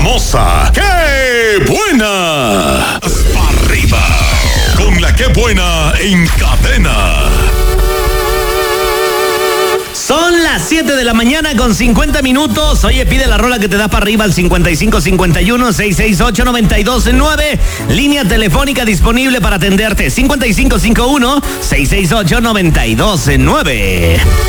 famosa. ¡Qué buena! ¡Pa' arriba! Con la Qué Buena en cadena. Son las 7 de la mañana con 50 minutos. Oye, pide la rola que te da para arriba al 5551-668-929. Línea telefónica disponible para atenderte. 5551-668-929.